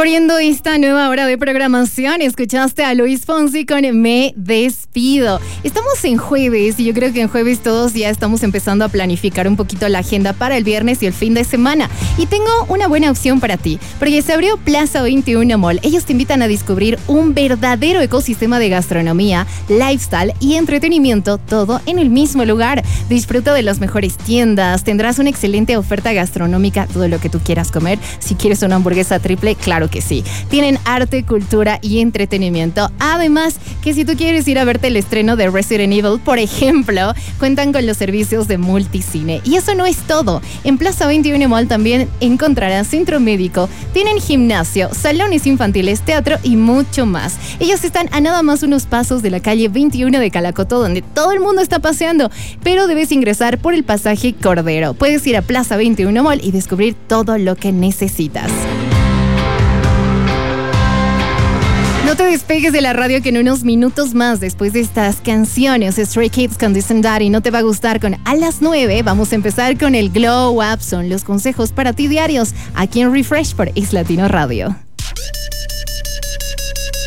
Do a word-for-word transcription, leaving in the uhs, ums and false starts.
Abriendo esta nueva hora de programación, escuchaste a Luis Fonsi con Me Despido. Estamos en jueves y yo creo que en jueves todos ya estamos empezando a planificar un poquito la agenda para el viernes y el fin de semana. Y tengo una buena opción para ti, porque se abrió Plaza veintiuno Mall. Ellos te invitan a descubrir un verdadero ecosistema de gastronomía, lifestyle y entretenimiento, todo en el mismo lugar. Disfruta de las mejores tiendas, tendrás una excelente oferta gastronómica, todo lo que tú quieras comer. Si quieres una hamburguesa triple, claro que sí. Tienen arte, cultura y entretenimiento. Además, que si tú quieres ir a verte el estreno de Resident Evil, por ejemplo, cuentan con los servicios de multicine. Y eso no es todo. En Plaza veintiuno Mall también encontrarás centro médico, tienen gimnasio, salones infantiles, teatro y mucho más. Ellos están a nada más unos pasos de la calle veintiuno de Calacoto, donde todo el mundo está paseando, pero debes ingresar por el pasaje Cordero. Puedes ir a Plaza veintiuno Mall y descubrir todo lo que necesitas. No te despegues de la radio, que en unos minutos más, después de estas canciones, Stray Kids con This and That, y no te va a gustar, con a las nueve vamos a empezar con el Glow Up. Son los consejos para ti diarios aquí en Refresh por Is Latino Radio.